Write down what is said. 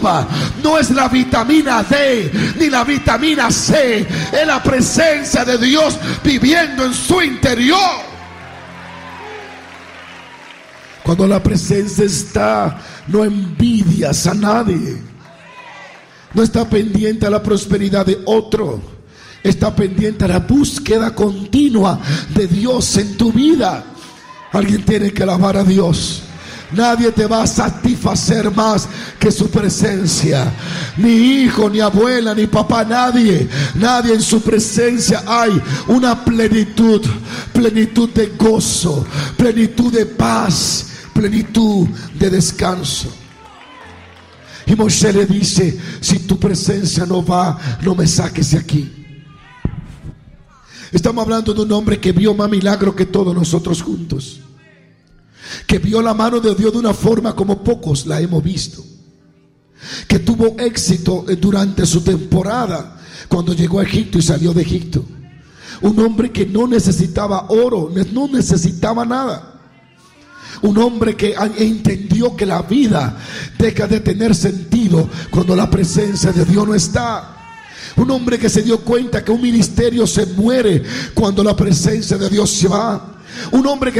no es la vitamina D ni la vitamina C, es la presencia de Dios viviendo en su interior. Cuando la presencia está, no envidias a nadie, no está pendiente a la prosperidad de otro, está pendiente a la búsqueda continua de Dios en tu vida. Alguien tiene que alabar a Dios. Nadie te va a satisfacer más que su presencia. Ni hijo, ni abuela, ni papá, nadie. Nadie. En su presencia hay una plenitud. Plenitud de gozo, plenitud de paz, plenitud de descanso. Y Moisés le dice: si tu presencia no va, no me saques de aquí. Estamos hablando de un hombre que vio más milagro que todos nosotros juntos, que vio la mano de Dios de una forma como pocos la hemos visto, que tuvo éxito durante su temporada cuando llegó a Egipto y salió de Egipto. Un hombre que no necesitaba oro, no necesitaba nada. Un hombre que entendió que la vida deja de tener sentido cuando la presencia de Dios no está. Un hombre que se dio cuenta que un ministerio se muere cuando la presencia de Dios se va. Un hombre que